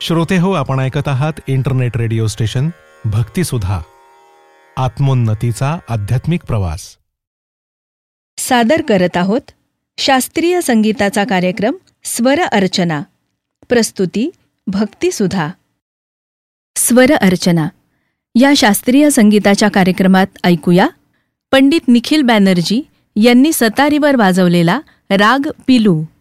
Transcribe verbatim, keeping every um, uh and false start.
श्रोते हो, आपण ऐकत आहात इंटरनेट रेडिओ स्टेशन भक्तिसुधा, आत्मोन्नतीचा आध्यात्मिक प्रवास. सादर करत आहोत शास्त्रीय संगीताचा कार्यक्रम स्वर अर्चना. प्रस्तुती भक्तिसुधा. स्वर अर्चना या शास्त्रीय संगीताच्या कार्यक्रमात ऐकूया पंडित निखिल बॅनर्जी यांनी सतारीवर वाजवलेला राग पिलू.